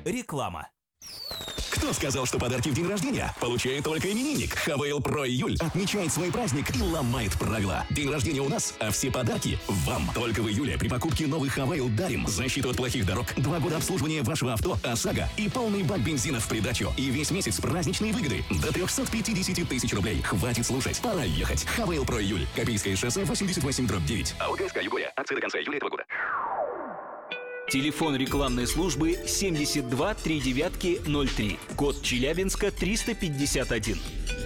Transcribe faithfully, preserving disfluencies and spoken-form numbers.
Реклама. Кто сказал, что подарки в день рождения получает только именинник? ХВЛ Про Июль отмечает свой праздник и ломает правила. День рождения у нас, а все подарки вам. Только в июле при покупке новых ХВЛ дарим защиту от плохих дорог, два года обслуживания вашего авто, ОСАГО и полный бак бензина в придачу. И весь месяц праздничные выгоды до триста пятьдесят тысяч рублей. Хватит слушать, пора ехать. ХВЛ Про Июль. Копейское шоссе восемьдесят восемь дробь девять. АОГСК Югория. Акция до конца июля этого года. Телефон рекламной службы семьдесят два три девятки ноль три. Код Челябинска триста пятьдесят один.